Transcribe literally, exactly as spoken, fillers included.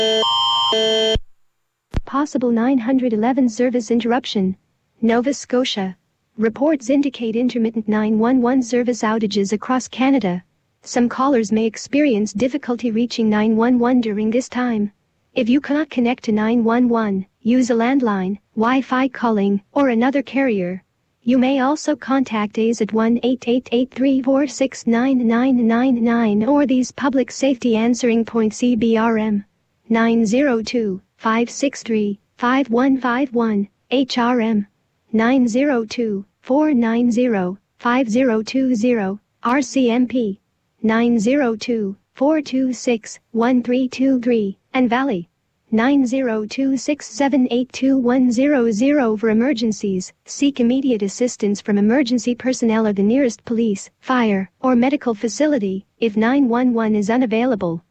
Possible nine one one service interruption. Nova Scotia. Reports indicate intermittent nine one one service outages across Canada. Some callers may experience difficulty reaching nine one one during this time. If you cannot connect to nine one one, use a landline, Wi-Fi calling, or another carrier. You may also contact A S at one eight eight eight, three four six, nine nine nine nine or these public safety answering points C B R M nine zero two, five six three, five one five one, H R M nine zero two, four nine zero, five zero two zero, R C M P nine zero two, four two six, one three two three, and Valley nine zero two six seven eight two one zero zero. For emergencies, seek immediate assistance from emergency personnel or the nearest police, fire, or medical facility. If nine one one is unavailable,